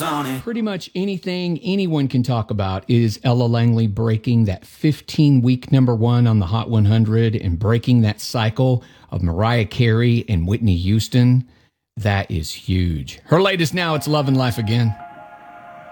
on it. Pretty much anything anyone can talk about is Ella Langley breaking that 15-week #1 on the Hot 100 and breaking that cycle of Mariah Carey and Whitney Houston. That is huge. Her latest now, it's Love and Life Again.